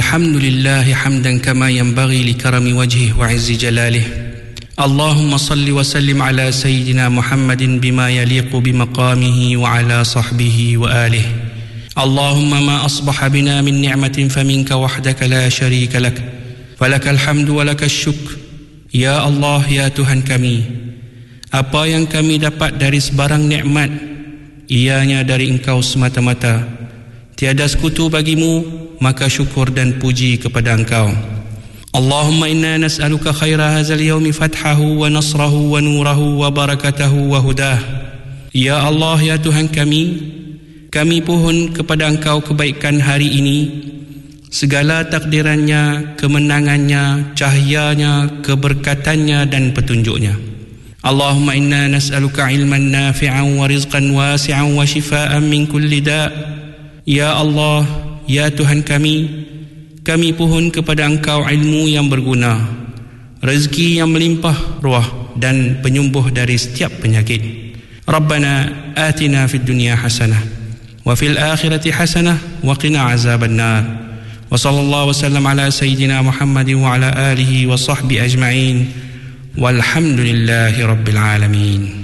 الحمد لله حمدا كما ينبغي لكرم وجهه وعز جلاله. اللهم صل وسلم على سيدنا محمد بما يليق بمقامه وعلى صحبه وآله. اللهم ما أصبح بنا من نعمة فمنك وحدك لا شريك لك، فلك الحمد ولك الشكر. Ya Allah, ya Tuhan kami, apa yang kami dapat dari sebarang nikmat, ianya dari Engkau semata-mata. Tiada sekutu bagimu, maka syukur dan puji kepada Engkau. Allahumma inna nas'aluka khaira hadzal yaumi fathahu wa nasrahu wa nurahu wa barakatahu wa hudah. Ya Allah, ya Tuhan kami pohon kepada Engkau kebaikan hari ini, segala takdirannya, kemenangannya, cahayanya, keberkatannya dan petunjuknya. Allahumma inna nas'aluka ilman nafi'an wa rizqan wasi'an wa shifaan min kulli da'. Ya Allah, ya Tuhan kami pohon kepada Engkau ilmu yang berguna, rezeki yang melimpah ruah dan penyembuh dari setiap penyakit. Rabbana atina fid dunya hasanah wa fil akhirati hasanah wa qina azaban nar. Wa sallallahu wasallam ala sayyidina Muhammadin wa ala alihi wa sahbihi ajma'in. Walhamdulillahi rabbil alamin.